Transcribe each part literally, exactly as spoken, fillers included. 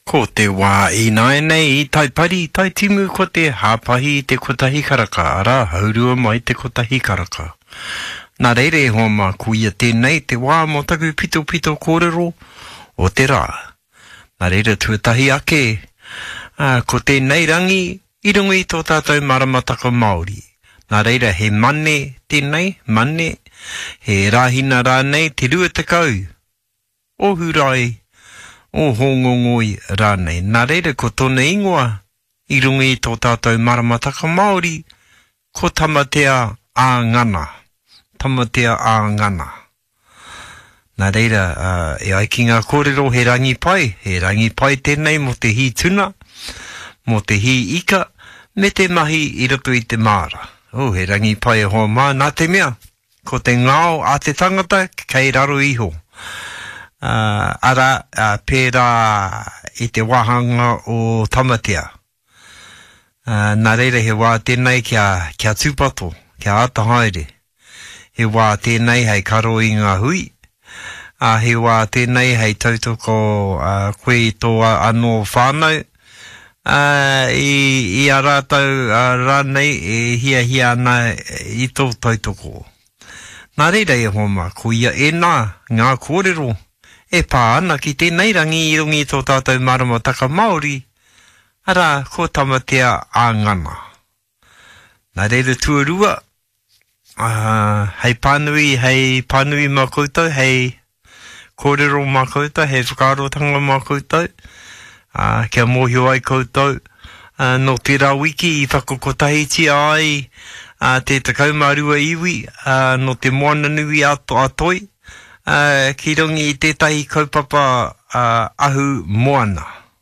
Ko te wā I nai nei I tai pari I tai timu ko te hāpahi I te kotahi karaka, ara haurua mai te kotahi karaka. Nā reire hoa mā kuia tēnei te wā mo taku pito pito kōrero o te rā. Nā reire tuatahi ake, uh, ko tēnei rangi I runga I tō tātou maramataka Māori. Nā reira he mane tēnei, mane, he rāhina rānei te rua takau. O hurai, o hongongoi rānei. Nā reira ko tōna ingoa, I runga I tō tātou maramataka Māori, ko tamatea āngana. Tamatea āngana. Nā reira, uh, e ai ki ngā kōrero he rangi pai, he rangi pai tēnei mo te hi tuna, mo te hi ika, me te mahi I roto I te māra. O, he rangi pai e hoa mā, nā te mea, ko te ngāo a te tangata, kei raro iho. Uh, ara, uh, pērā I te wahanga o tamatea. Uh, nā reira he wā tēnei kia, kia tūpato, kia ata haere. He wā tēnei hei karo I ngā hui. Uh, he wā tēnei hei tautoko uh, koe tō anō whānau. Uh, I, I a rātau uh, rānei e hia hia ana I tō tautoko. Nā reira e homa, ko ia e nā, ngā kōrero, e pā ana ki tēnei rangi I rungi tō tātou maramataka Māori, ara ko tamatea āngana. Nā reira tuarua, uh, hei pānui, hei pānui mā koutou, hei kōrero mā koutou, hei whakaarotanga mā koutou, Uh, kia mōhio ai koutou, uh, no te rawiki I whakokotahi ai, uh, te takau marua iwi, uh, no te moana nui ato atoi, uh, ki rungi I tētahi kaupapa uh, ahu moana.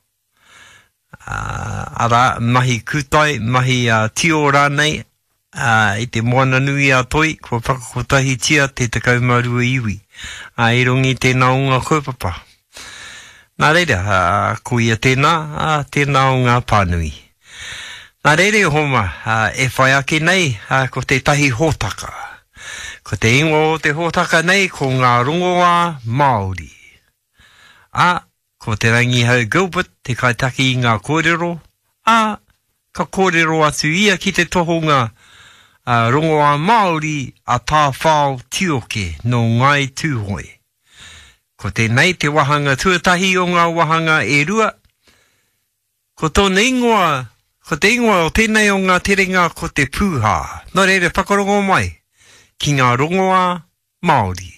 Uh, ara, mahi kutai, mahi uh, tio rānei, uh, I te moana nui atoi, kua whakokotahi tia te takau marua iwi, uh, I rungi tēnā o ngā kaupapa. Nā reira, uh, ko ia tēnā, uh, tēnā o ngā pānui. Nā reire homa, uh, e whai ake nei, uh, ko te tahi hōtaka. Ko te ingo o te hōtaka nei, ko ngā rongoa Māori. A, ko te rangi hau Gilbert, te kaitaki I ngā kōrero. A, ka kōrero atu ia ki te tohunga uh, rongoa Māori a tā whao tioke no ngai tūhoi. Ko tēnei te wahanga tuatahi o ngā wahanga e rua. Ko tōna ingoa, ko te ingoa o tēnei o ngā terenga ko te pūhā. Nō reire whakarongo mai, ki ngā rongoa Māori.